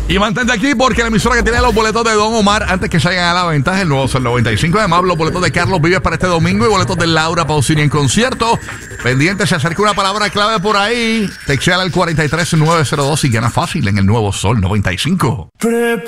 Y mantente aquí porque la emisora que tiene los boletos de Don Omar antes que salgan a la venta es el nuevo Sol 95. Además, los boletos de Carlos Vives para este domingo y boletos de Laura Pausini en concierto. Pendiente, se acerca una palabra clave por ahí. Textéala al 43902 y gana fácil en el nuevo Sol 95.